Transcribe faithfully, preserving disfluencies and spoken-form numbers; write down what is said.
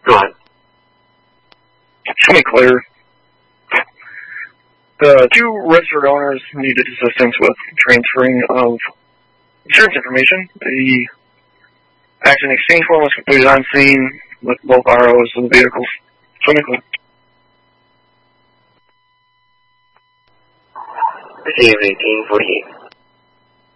Go ahead. Just to be clear, the two registered owners needed assistance with transferring of insurance information. The action exchange form was completed on scene with both R Os of the vehicles. Clinically. Received eighteen forty-eight.